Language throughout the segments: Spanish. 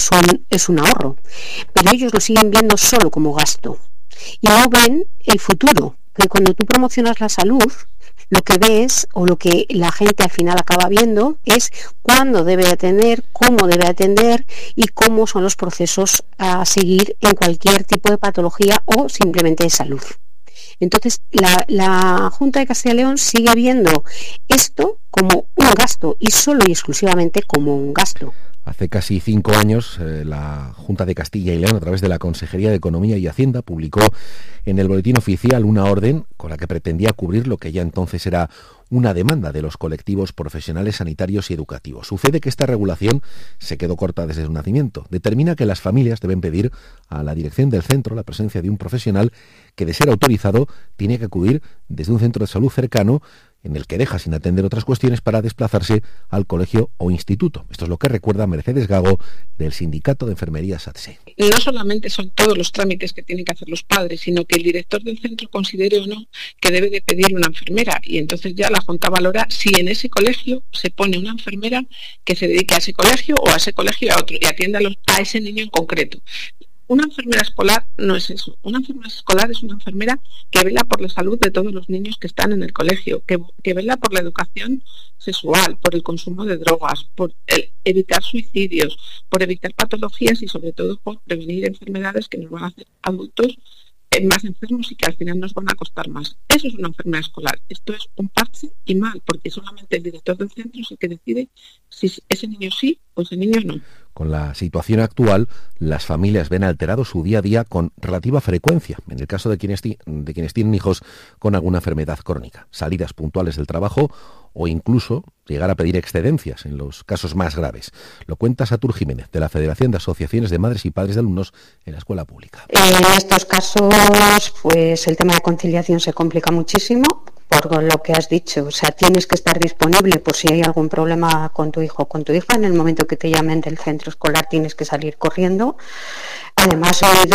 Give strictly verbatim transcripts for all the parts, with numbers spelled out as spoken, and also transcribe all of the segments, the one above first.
son, es un ahorro, pero ellos lo siguen viendo solo como gasto y no ven el futuro, que cuando tú promocionas la salud, lo que ves o lo que la gente al final acaba viendo es cuándo debe atender, cómo debe atender y cómo son los procesos a seguir en cualquier tipo de patología o simplemente de salud. Entonces, la, la Junta de Castilla y León sigue viendo esto como un gasto y solo y exclusivamente como un gasto. Hace casi cinco años, eh, la Junta de Castilla y León, a través de la Consejería de Economía y Hacienda, publicó en el Boletín Oficial una orden con la que pretendía cubrir lo que ya entonces era una demanda de los colectivos profesionales sanitarios y educativos. Sucede que esta regulación se quedó corta desde su nacimiento. Determina que las familias deben pedir a la dirección del centro la presencia de un profesional que, de ser autorizado, tiene que acudir desde un centro de salud cercano, en el que deja sin atender otras cuestiones para desplazarse al colegio o instituto. Esto es lo que recuerda Mercedes Gago, del Sindicato de Enfermería SATSE. No solamente son todos los trámites que tienen que hacer los padres, sino que el director del centro considere o no que debe de pedir una enfermera, y entonces ya la Junta valora si en ese colegio se pone una enfermera que se dedique a ese colegio o a ese colegio y a otro, y atienda a, los, a ese niño en concreto. Una enfermera escolar no es eso. Una enfermera escolar es una enfermera que vela por la salud de todos los niños que están en el colegio, que, que vela por la educación sexual, por el consumo de drogas, por el, evitar suicidios, por evitar patologías y sobre todo por prevenir enfermedades que nos van a hacer adultos más enfermos y que al final nos van a costar más. Eso es una enfermera escolar. Esto es un parche y mal, porque solamente el director del centro es el que decide si ese niño sí o ese niño no. Con la situación actual, las familias ven alterado su día a día con relativa frecuencia, en el caso de quienes, de quienes tienen hijos con alguna enfermedad crónica, salidas puntuales del trabajo o incluso llegar a pedir excedencias en los casos más graves. Lo cuenta Satur Jiménez, de la Federación de Asociaciones de Madres y Padres de Alumnos en la Escuela Pública. En estos casos, pues el tema de conciliación se complica muchísimo, por lo que has dicho. O sea, tienes que estar disponible por si hay algún problema con tu hijo o con tu hija. En el momento que te llamen del centro escolar tienes que salir corriendo. Además, unido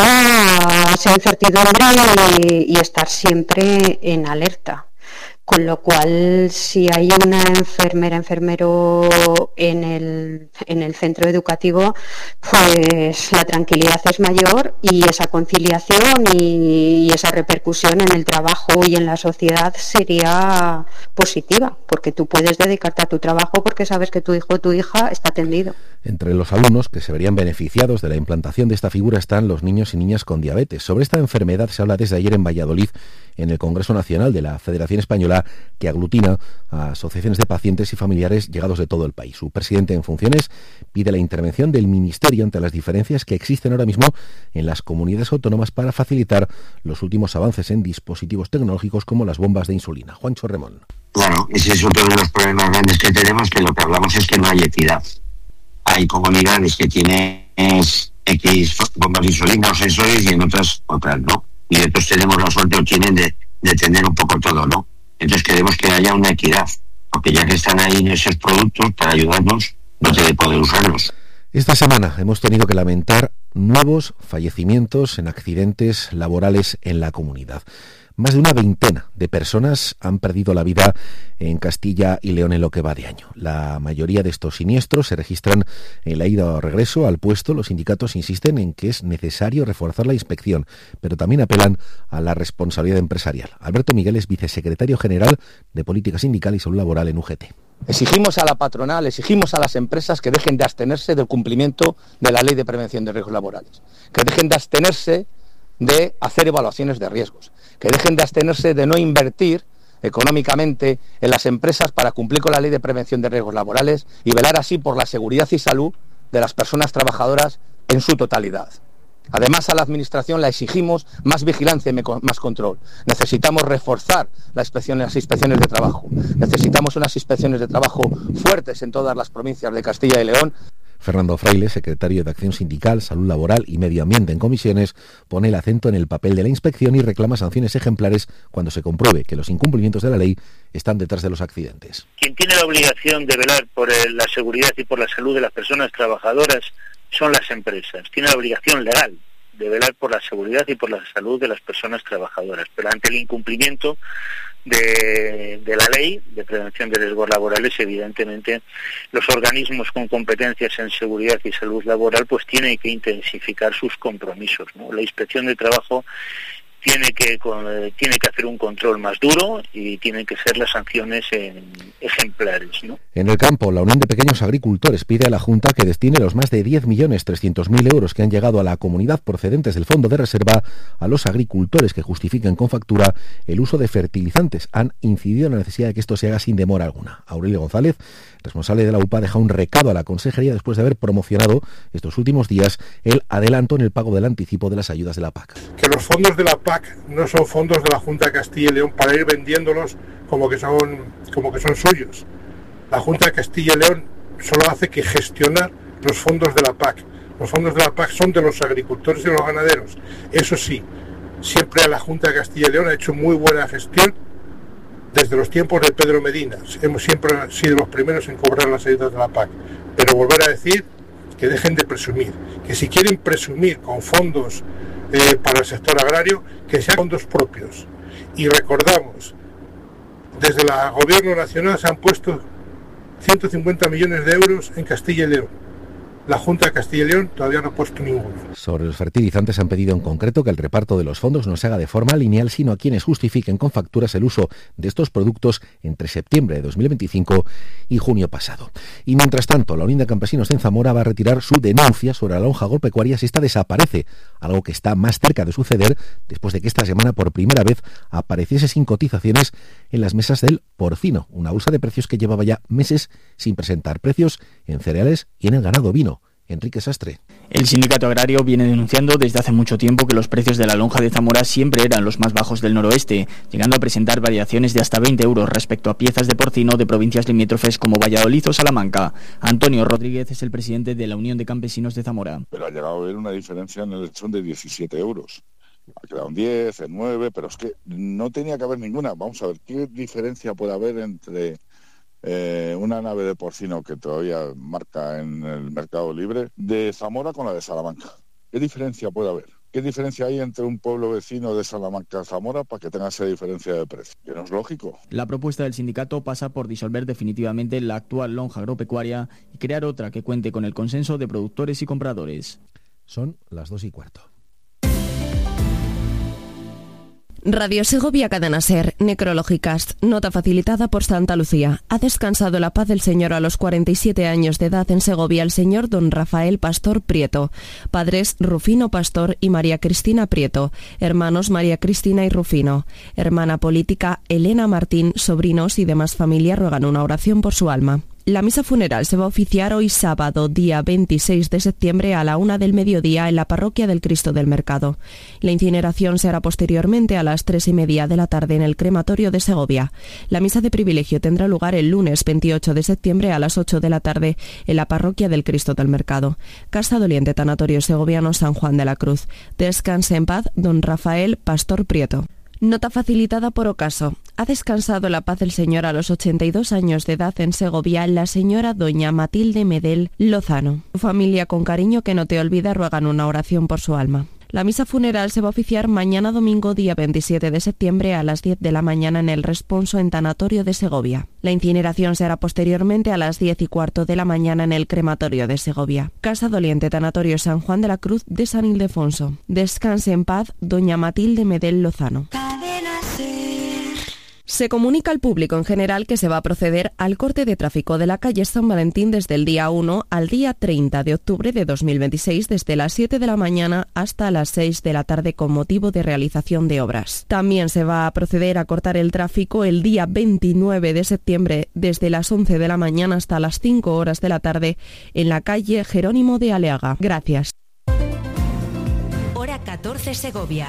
a esa incertidumbre y, y estar siempre en alerta. Con lo cual, si hay una enfermera, enfermero en el, en el centro educativo, pues la tranquilidad es mayor y esa conciliación y, y esa repercusión en el trabajo y en la sociedad sería positiva, porque tú puedes dedicarte a tu trabajo porque sabes que tu hijo o tu hija está atendido. Entre los alumnos que se verían beneficiados de la implantación de esta figura están los niños y niñas con diabetes. Sobre esta enfermedad se habla desde ayer en Valladolid, en el Congreso Nacional de la Federación Española, que aglutina a asociaciones de pacientes y familiares llegados de todo el país. Su presidente en funciones pide la intervención del Ministerio ante las diferencias que existen ahora mismo en las comunidades autónomas para facilitar los últimos avances en dispositivos tecnológicos como las bombas de insulina. Juancho Remón. Claro, ese es otro de los problemas grandes que tenemos, que lo que hablamos es que no hay equidad. Hay comunidades que tienen X bombas de insulina o sensores y en otras otras no. Y otros tenemos la suerte o tienen de, de tener un poco todo, ¿no? Entonces queremos que haya una equidad, porque ya que están ahí en esos productos para ayudarnos, no se debe poder usarlos. Esta semana hemos tenido que lamentar nuevos fallecimientos en accidentes laborales en la comunidad. Más de una veintena de personas han perdido la vida en Castilla y León en lo que va de año. La mayoría de estos siniestros se registran en la ida o regreso al puesto. Los sindicatos insisten en que es necesario reforzar la inspección, pero también apelan a la responsabilidad empresarial. Alberto Miguel es vicesecretario general de Política Sindical y Salud Laboral en U G T. Exigimos a la patronal, exigimos a las empresas que dejen de abstenerse del cumplimiento de la Ley de Prevención de Riesgos Laborales, que dejen de abstenerse de hacer evaluaciones de riesgos, que dejen de abstenerse de no invertir económicamente en las empresas para cumplir con la Ley de Prevención de Riesgos Laborales y velar así por la seguridad y salud de las personas trabajadoras en su totalidad. Además, a la Administración le exigimos más vigilancia y más control. Necesitamos reforzar la inspección, las inspecciones de trabajo. Necesitamos unas inspecciones de trabajo fuertes en todas las provincias de Castilla y León. Fernando Fraile, secretario de Acción Sindical, Salud Laboral y Medio Ambiente en comisiones, pone el acento en el papel de la inspección y reclama sanciones ejemplares cuando se compruebe que los incumplimientos de la ley están detrás de los accidentes. Quien tiene la obligación de velar por la seguridad y por la salud de las personas trabajadoras son las empresas. Tienen la obligación legal de velar por la seguridad y por la salud de las personas trabajadoras. Pero ante el incumplimiento de, de la ley de prevención de riesgos laborales, evidentemente los organismos con competencias en seguridad y salud laboral pues tienen que intensificar sus compromisos, ¿no? La Inspección de Trabajo tiene que tiene que hacer un control más duro y tienen que ser las sanciones en, ejemplares, ¿no? En el campo, la Unión de Pequeños Agricultores pide a la Junta que destine los más de diez millones trescientos mil euros que han llegado a la comunidad procedentes del Fondo de Reserva a los agricultores que justifiquen con factura el uso de fertilizantes. Han incidido en la necesidad de que esto se haga sin demora alguna. Aurelio González, responsable de la U P A, deja un recado a la Consejería después de haber promocionado estos últimos días el adelanto en el pago del anticipo de las ayudas de la P A C. Que los fondos de la P A C no son fondos de la Junta de Castilla y León para ir vendiéndolos como que son, como que son suyos. La Junta de Castilla y León solo hace que gestionar los fondos de la P A C. Los fondos de la P A C son de los agricultores y los ganaderos. Eso sí, siempre la Junta de Castilla y León ha hecho muy buena gestión desde los tiempos de Pedro Medina. Hemos siempre sido los primeros en cobrar las ayudas de la P A C. Pero volver a decir que dejen de presumir, que si quieren presumir con fondos eh, para el sector agrario, que sean fondos propios. Y recordamos, desde el Gobierno Nacional se han puesto ciento cincuenta millones de euros en Castilla y León. La Junta de Castilla y León todavía no ha puesto ninguno. Sobre los fertilizantes han pedido en concreto que el reparto de los fondos no se haga de forma lineal, sino a quienes justifiquen con facturas el uso de estos productos entre septiembre de dos mil veinticinco y junio pasado. Y mientras tanto, la Unión de Campesinos en Zamora va a retirar su denuncia sobre la lonja agropecuaria si esta desaparece, algo que está más cerca de suceder después de que esta semana por primera vez apareciese sin cotizaciones en las mesas del porcino, una bolsa de precios que llevaba ya meses sin presentar precios en cereales y en el ganado ovino. Enrique Sastre. El sindicato agrario viene denunciando desde hace mucho tiempo que los precios de la lonja de Zamora siempre eran los más bajos del noroeste, llegando a presentar variaciones de hasta veinte euros respecto a piezas de porcino de provincias limítrofes como Valladolid o Salamanca. Antonio Rodríguez es el presidente de la Unión de Campesinos de Zamora. Pero ha llegado a haber una diferencia en el lechón de diecisiete euros. Ha quedado en diez, en nueve, pero es que no tenía que haber ninguna. Vamos a ver, ¿qué diferencia puede haber entre Eh, una nave de porcino que todavía marca en el mercado libre de Zamora con la de Salamanca? ¿Qué diferencia puede haber? ¿Qué diferencia hay entre un pueblo vecino de Salamanca y Zamora para que tenga esa diferencia de precio? Que no es lógico. La propuesta del sindicato pasa por disolver definitivamente la actual lonja agropecuaria y crear otra que cuente con el consenso de productores y compradores. Son las dos y cuarto. Radio Segovia Cadena Ser, Necrológicas, nota facilitada por Santa Lucía. Ha descansado la paz del Señor a los cuarenta y siete años de edad en Segovia el señor don Rafael Pastor Prieto. Padres Rufino Pastor y María Cristina Prieto. Hermanos María Cristina y Rufino. Hermana política Elena Martín, sobrinos y demás familia ruegan una oración por su alma. La misa funeral se va a oficiar hoy sábado, día veintiséis de septiembre, a la una del mediodía en la parroquia del Cristo del Mercado. La incineración se hará posteriormente a las tres y media de la tarde en el crematorio de Segovia. La misa de privilegio tendrá lugar el lunes veintiocho de septiembre a las ocho de la tarde en la parroquia del Cristo del Mercado. Casa Doliente, Tanatorio Segoviano San Juan de la Cruz. Descanse en paz, don Rafael Pastor Prieto. Nota facilitada por ocaso. Ha descansado la paz del Señor a los ochenta y dos años de edad en Segovia la señora doña Matilde Medel Lozano. Su familia con cariño que no te olvida ruegan una oración por su alma. La misa funeral se va a oficiar mañana domingo día veintisiete de septiembre a las diez de la mañana en el Responso en Tanatorio de Segovia. La incineración se hará posteriormente a las diez y cuarto de la mañana en el crematorio de Segovia. Casa Doliente, Tanatorio San Juan de la Cruz de San Ildefonso. Descanse en paz doña Matilde Medel Lozano. Se comunica al público en general que se va a proceder al corte de tráfico de la calle San Valentín desde el día uno al día treinta de octubre de dos mil veintiséis, desde las siete de la mañana hasta las seis de la tarde con motivo de realización de obras. También se va a proceder a cortar el tráfico el día veintinueve de septiembre desde las once de la mañana hasta las cinco horas de la tarde en la calle Jerónimo de Aleaga. Gracias. Hora catorce Segovia.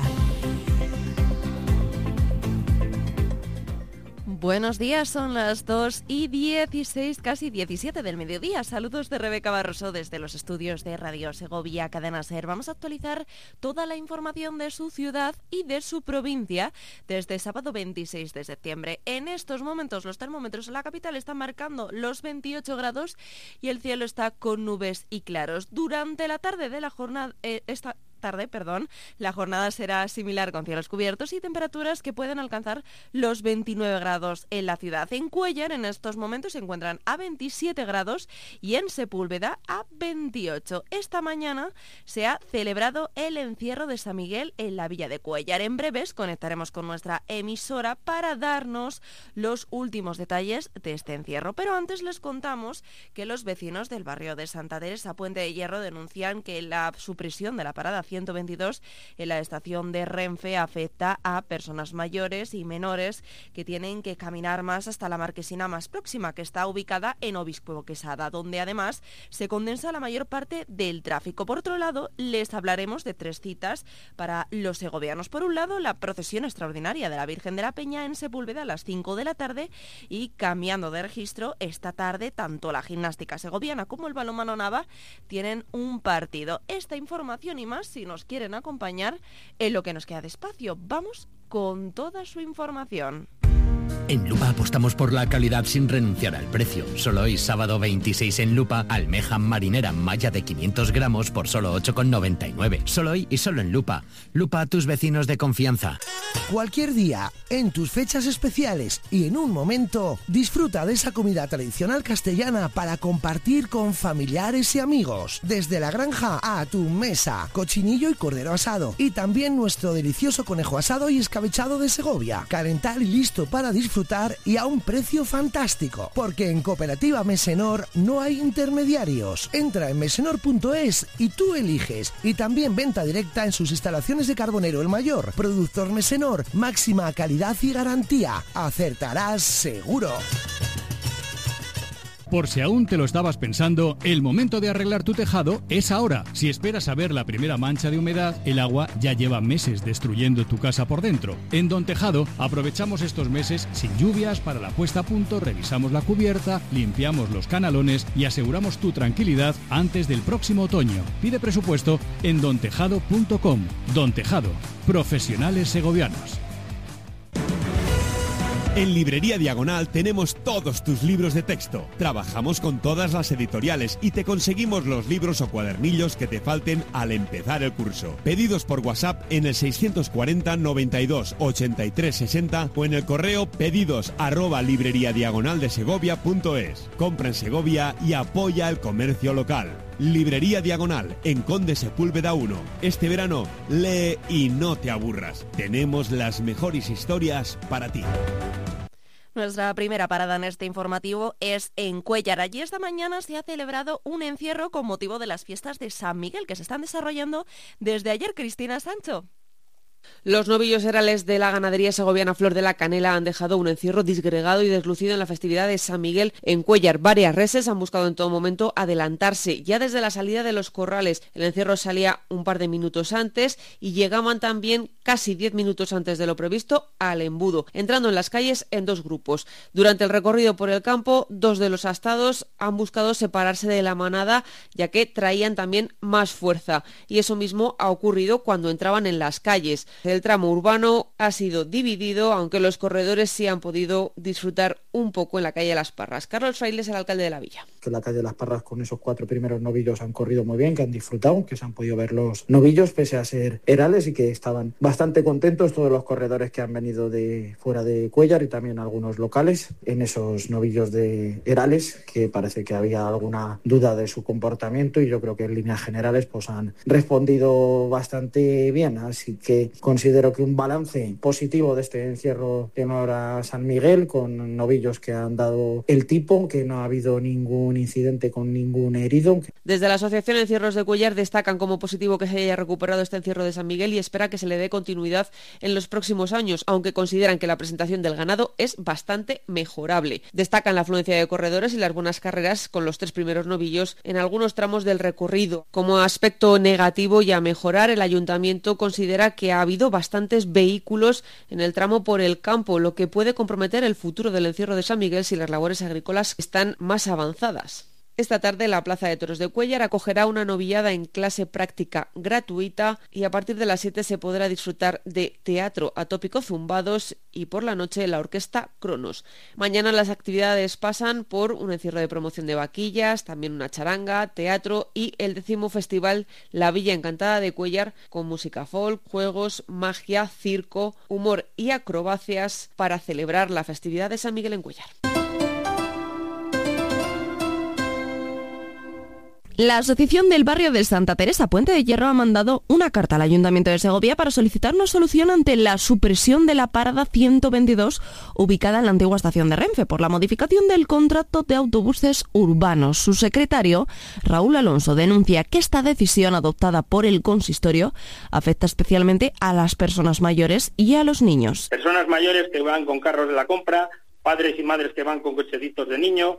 Buenos días, son las dos y dieciséis, casi diecisiete del mediodía. Saludos de Rebeca Barroso desde los estudios de Radio Segovia Cadena Ser. Vamos a actualizar toda la información de su ciudad y de su provincia desde sábado veintiséis de septiembre. En estos momentos los termómetros en la capital están marcando los veintiocho grados y el cielo está con nubes y claros. Durante la tarde de la jornada, eh, esta tarde, perdón, la jornada será similar con cielos cubiertos y temperaturas que pueden alcanzar los veintinueve grados en la ciudad. En Cuéllar en estos momentos se encuentran a veintisiete grados y en Sepúlveda a veintiocho. Esta mañana se ha celebrado el encierro de San Miguel en la villa de Cuéllar. En breves conectaremos con nuestra emisora para darnos los últimos detalles de este encierro. Pero antes les contamos que los vecinos del barrio de Santa Teresa Puente de Hierro denuncian que la supresión de la parada ciento veintidós en la estación de Renfe afecta a personas mayores y menores que tienen que caminar más hasta la marquesina más próxima, que está ubicada en Obispo Quesada, donde además se condensa la mayor parte del tráfico. Por otro lado, les hablaremos de tres citas para los segovianos. Por un lado, la procesión extraordinaria de la Virgen de la Peña en Sepúlveda a las cinco de la tarde y, cambiando de registro, esta tarde tanto la gimnástica segoviana como el balonmano Nava tienen un partido. Esta información y más, si nos quieren acompañar en lo que nos queda de espacio. Vamos con toda su información. En Lupa apostamos por la calidad sin renunciar al precio. Solo hoy, sábado veintiséis en Lupa, almeja marinera malla de quinientos gramos por solo ocho con noventa y nueve. Solo hoy y solo en Lupa. Lupa, tus vecinos de confianza. Cualquier día, en tus fechas especiales y en un momento, disfruta de esa comida tradicional castellana para compartir con familiares y amigos. Desde la granja a tu mesa, cochinillo y cordero asado. Y también nuestro delicioso conejo asado y escabechado de Segovia. Calentar y listo para disfrutar y a un precio fantástico. Porque en Cooperativa Mesenor no hay intermediarios. Entra en mesenor punto es y tú eliges. Y también venta directa en sus instalaciones de Carbonero el Mayor. Productor Mesenor, máxima calidad y garantía. Acertarás seguro. Por si aún te lo estabas pensando, el momento de arreglar tu tejado es ahora. Si esperas a ver la primera mancha de humedad, el agua ya lleva meses destruyendo tu casa por dentro. En Don Tejado aprovechamos estos meses sin lluvias para la puesta a punto, revisamos la cubierta, limpiamos los canalones y aseguramos tu tranquilidad antes del próximo otoño. Pide presupuesto en don tejado punto com. Don Tejado, profesionales segovianos. En Librería Diagonal tenemos todos tus libros de texto. Trabajamos con todas las editoriales y te conseguimos los libros o cuadernillos que te falten al empezar el curso. Pedidos por WhatsApp en el seiscientos cuarenta noventa y dos ochenta y tres sesenta o en el correo pedidos arroba libreriadiagonaldesegovia.es. Compra en Segovia y apoya el comercio local. Librería Diagonal, en Conde Sepúlveda uno. Este verano, lee y no te aburras. Tenemos las mejores historias para ti. Nuestra primera parada en este informativo es en Cuéllar. Allí esta mañana se ha celebrado un encierro con motivo de las fiestas de San Miguel que se están desarrollando desde ayer. Cristina Sancho. Los novillos herales de la ganadería segoviana Flor de la Canela han dejado un encierro disgregado y deslucido en la festividad de San Miguel en Cuéllar. Varias reses han buscado en todo momento adelantarse. Ya desde la salida de los corrales, el encierro salía un par de minutos antes y llegaban también casi diez minutos antes de lo previsto al embudo, entrando en las calles en dos grupos. Durante el recorrido por el campo, dos de los astados han buscado separarse de la manada, ya que traían también más fuerza. Y eso mismo ha ocurrido cuando entraban en las calles. El tramo urbano ha sido dividido, aunque los corredores sí han podido disfrutar un poco en la calle de Las Parras. Carlos Fraile es el alcalde de la villa. Que la calle de Las Parras con esos cuatro primeros novillos han corrido muy bien, que han disfrutado, que se han podido ver los novillos pese a ser herales y que estaban bastante contentos todos los corredores que han venido de fuera de Cuéllar y también algunos locales en esos novillos de herales, que parece que había alguna duda de su comportamiento y yo creo que en líneas generales pues han respondido bastante bien, así que considero que un balance positivo de este encierro en honor a San Miguel, con novillos que han dado el tipo, que no ha habido ningún incidente con ningún herido. Desde la Asociación Encierros de Cuéllar destacan como positivo que se haya recuperado este encierro de San Miguel y espera que se le dé continuidad en los próximos años, aunque consideran que la presentación del ganado es bastante mejorable. Destacan la afluencia de corredores y las buenas carreras con los tres primeros novillos en algunos tramos del recorrido. Como aspecto negativo y a mejorar, el ayuntamiento considera que ha habido bastantes vehículos en el tramo por el campo, lo que puede comprometer el futuro del encierro de San Miguel si las labores agrícolas están más avanzadas. Esta tarde la Plaza de Toros de Cuéllar acogerá una novillada en clase práctica gratuita y a partir de las siete se podrá disfrutar de teatro atópico zumbados y por la noche la orquesta Cronos. Mañana las actividades pasan por un encierro de promoción de vaquillas, también una charanga, teatro y el décimo festival La Villa Encantada de Cuéllar con música folk, juegos, magia, circo, humor y acrobacias para celebrar la festividad de San Miguel en Cuéllar. La Asociación del Barrio de Santa Teresa Puente de Hierro ha mandado una carta al Ayuntamiento de Segovia para solicitar una solución ante la supresión de la parada ciento veintidós ubicada en la antigua estación de Renfe por la modificación del contrato de autobuses urbanos. Su secretario, Raúl Alonso, denuncia que esta decisión adoptada por el consistorio afecta especialmente a las personas mayores y a los niños. Personas mayores que van con carros de la compra, padres y madres que van con cochecitos de niños,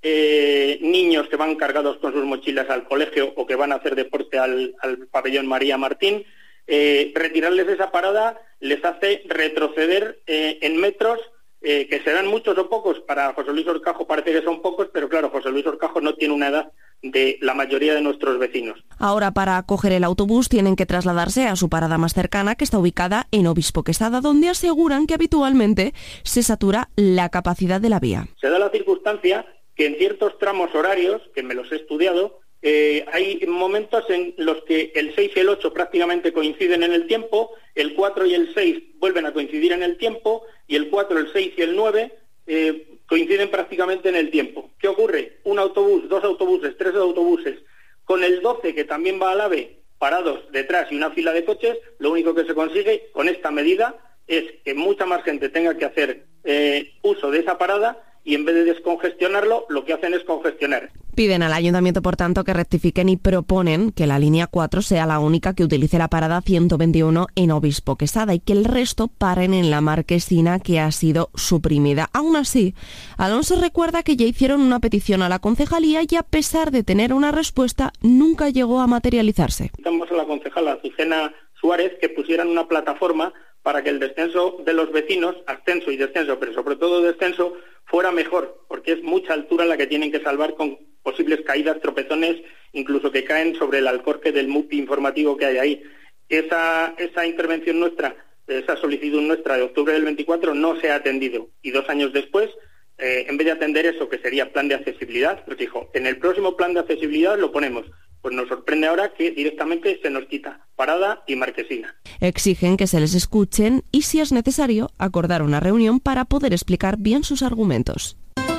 Eh, niños que van cargados con sus mochilas al colegio o que van a hacer deporte al, al pabellón María Martín, eh, retirarles esa parada les hace retroceder eh, en metros, eh, que serán muchos o pocos. Para José Luis Horcajo parece que son pocos, pero claro, José Luis Horcajo no tiene una edad de la mayoría de nuestros vecinos. Ahora, para coger el autobús tienen que trasladarse a su parada más cercana, que está ubicada en Obispo Quesada, donde aseguran que habitualmente se satura la capacidad de la vía. Se da la circunstancia que en ciertos tramos horarios, que me los he estudiado, eh, hay momentos en los que el seis y el ocho prácticamente coinciden en el tiempo, el cuatro y el seis vuelven a coincidir en el tiempo, y el cuatro, el seis y el nueve eh, coinciden prácticamente en el tiempo. ¿Qué ocurre? Un autobús, dos autobuses, tres autobuses, con el doce, que también va al AVE, parados detrás y una fila de coches, lo único que se consigue con esta medida es que mucha más gente tenga que hacer eh, uso de esa parada, y en vez de descongestionarlo, lo que hacen es congestionar. Piden al Ayuntamiento, por tanto, que rectifiquen y proponen que la línea cuatro sea la única que utilice la parada ciento veintiuno en Obispo Quesada y que el resto paren en la Marquesina, que ha sido suprimida. Aún así, Alonso recuerda que ya hicieron una petición a la concejalía y, a pesar de tener una respuesta, nunca llegó a materializarse. Estamos a la concejala Azucena Suárez que pusieran una plataforma para que el descenso de los vecinos, ascenso y descenso, pero sobre todo descenso, fuera mejor, porque es mucha altura la que tienen que salvar con posibles caídas, tropezones, incluso que caen sobre el alcorque del MUPI informativo que hay ahí. Esa, esa intervención nuestra, esa solicitud nuestra de octubre del veinticuatro no se ha atendido, y dos años después, eh, en vez de atender eso, que sería plan de accesibilidad, nos dijo, en el próximo plan de accesibilidad lo ponemos. Pues nos sorprende ahora que directamente se nos quita parada y marquesina. Exigen que se les escuchen y, si es necesario, acordar una reunión para poder explicar bien sus argumentos.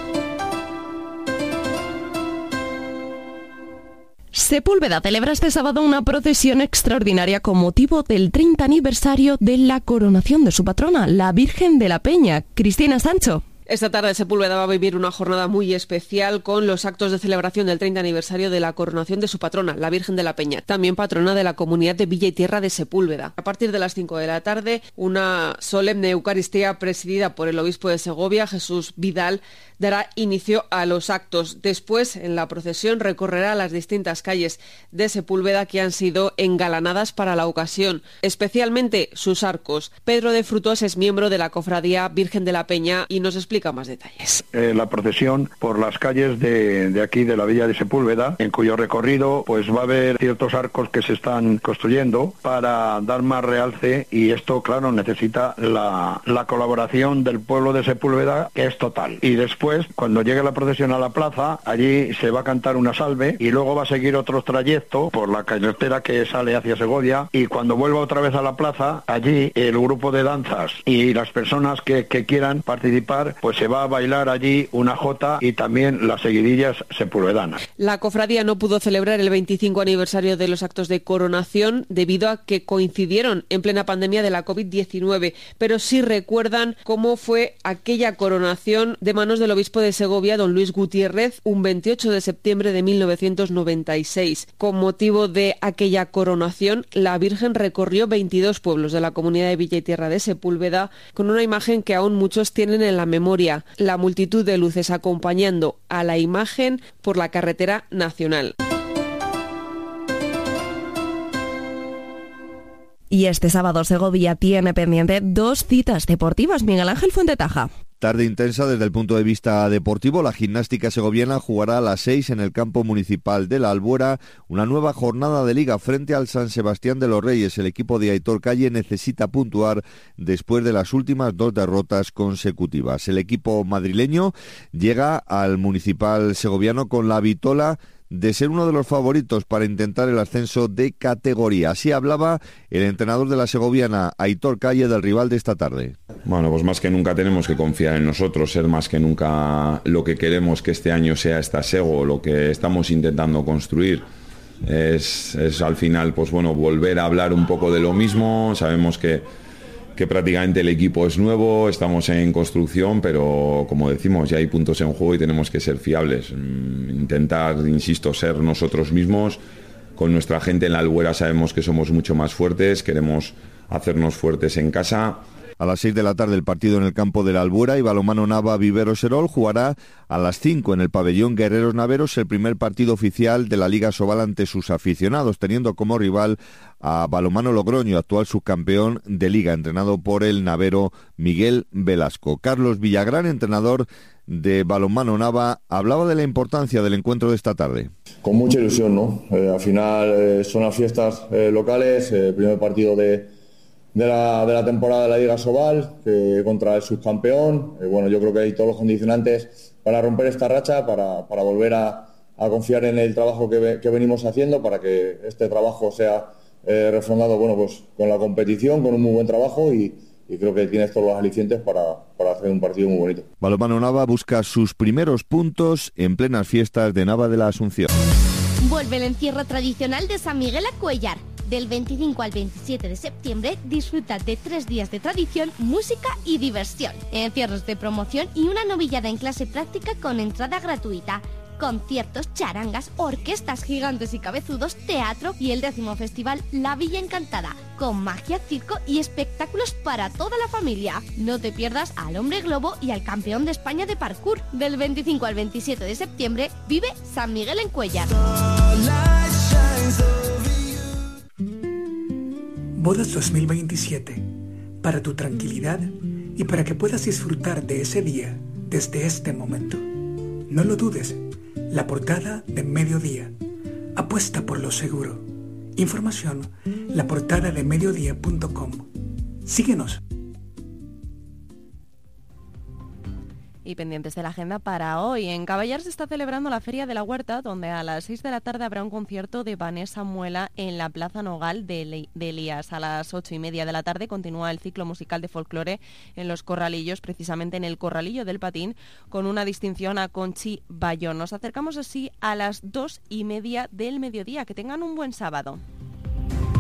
Sepúlveda celebra este sábado una procesión extraordinaria con motivo del treinta aniversario de la coronación de su patrona, la Virgen de la Peña. Cristina Sancho. Esta tarde Sepúlveda va a vivir una jornada muy especial con los actos de celebración del treinta aniversario de la coronación de su patrona, la Virgen de la Peña, también patrona de la comunidad de Villa y Tierra de Sepúlveda. A partir de las cinco de la tarde, una solemne Eucaristía presidida por el obispo de Segovia, Jesús Vidal, dará inicio a los actos. Después, en la procesión, recorrerá las distintas calles de Sepúlveda que han sido engalanadas para la ocasión, especialmente sus arcos. Pedro de Frutos es miembro de la cofradía Virgen de la Peña y nos explica más detalles. Eh, la procesión por las calles de, de aquí de la villa de Sepúlveda, en cuyo recorrido pues va a haber ciertos arcos que se están construyendo para dar más realce, y esto, claro, necesita la, la colaboración del pueblo de Sepúlveda, que es total. Y después, cuando llegue la procesión a la plaza, allí se va a cantar una salve y luego va a seguir otro trayecto por la carretera que sale hacia Segovia, y cuando vuelva otra vez a la plaza, allí el grupo de danzas y las personas que, que quieran participar, pues se va a bailar allí una jota y también las seguidillas sepulvedanas. La cofradía no pudo celebrar el veinticinco aniversario de los actos de coronación debido a que coincidieron en plena pandemia de la covid diecinueve, pero sí recuerdan cómo fue aquella coronación de manos del obispo de Segovia, don Luis Gutiérrez, un veintiocho de septiembre de mil novecientos noventa y seis. Con motivo de aquella coronación, la Virgen recorrió veintidós pueblos de la comunidad de Villa y Tierra de Sepúlveda con una imagen que aún muchos tienen en la memoria. La multitud de luces acompañando a la imagen por la carretera nacional. Y este sábado Segovia tiene pendiente dos citas deportivas. Miguel Ángel Fuentetaja. Tarde intensa desde el punto de vista deportivo. La gimnástica segoviana jugará a las seis en el campo municipal de la Albuera una nueva jornada de liga frente al San Sebastián de los Reyes. El equipo de Aitor Calle necesita puntuar después de las últimas dos derrotas consecutivas. El equipo madrileño llega al municipal segoviano con la vitola de ser uno de los favoritos para intentar el ascenso de categoría. Así hablaba el entrenador de la segoviana, Aitor Calle, del rival de esta tarde. Bueno, pues más que nunca tenemos que confiar en nosotros, ser más que nunca lo que queremos que este año sea esta Sego, lo que estamos intentando construir. Es, es al final, pues bueno, volver a hablar un poco de lo mismo. Sabemos que que prácticamente el equipo es nuevo, estamos en construcción, pero como decimos, ya hay puntos en juego y tenemos que ser fiables. Intentar, insisto, ser nosotros mismos. Con nuestra gente en la Albuera sabemos que somos mucho más fuertes, queremos hacernos fuertes en casa. A las seis de la tarde el partido en el campo de la Albuera y Balonmano Nava Viveros Serol jugará a las cinco en el pabellón Guerreros Naveros el primer partido oficial de la Liga Sobal ante sus aficionados, teniendo como rival a Balonmano Logroño, actual subcampeón de Liga, entrenado por el navero Miguel Velasco. Carlos Villagrán, entrenador de Balonmano Nava, hablaba de la importancia del encuentro de esta tarde. Con mucha ilusión, ¿no? Eh, al final eh, son las fiestas eh, locales, el eh, primer partido de De la, de la temporada de la Liga Sobal, que contra el subcampeón. Eh, bueno, yo creo que hay todos los condicionantes para romper esta racha, para, para volver a, a confiar en el trabajo que, que venimos haciendo, para que este trabajo sea eh, refrendado, bueno, pues con la competición, con un muy buen trabajo y, y creo que tienes todos los alicientes para, para hacer un partido muy bonito. Balonmano Nava busca sus primeros puntos en plenas fiestas de Nava de la Asunción. Vuelve el encierro tradicional de San Miguel a Cuéllar. Del veinticinco al veintisiete de septiembre disfruta de tres días de tradición, música y diversión. Encierros de promoción y una novillada en clase práctica con entrada gratuita. Conciertos, charangas, orquestas gigantes y cabezudos, teatro y el décimo festival La Villa Encantada, con magia, circo y espectáculos para toda la familia. No te pierdas al Hombre Globo y al campeón de España de parkour. Del veinticinco al veintisiete de septiembre vive San Miguel en Cuéllar. Bodas dos mil veintisiete, para tu tranquilidad y para que puedas disfrutar de ese día desde este momento. No lo dudes, la portada de Mediodía. Apuesta por lo seguro. Información, la portada de mediodía punto com. Síguenos. Y pendientes de la agenda para hoy. En Caballar se está celebrando la Feria de la Huerta, donde a las seis de la tarde habrá un concierto de Vanessa Muela en la Plaza Nogal de, Le- de Elías. A las ocho y media de la tarde continúa el ciclo musical de folclore en Los Corralillos, precisamente en el Corralillo del Patín, con una distinción a Conchi Bayón. Nos acercamos así a las dos y media del mediodía. Que tengan un buen sábado.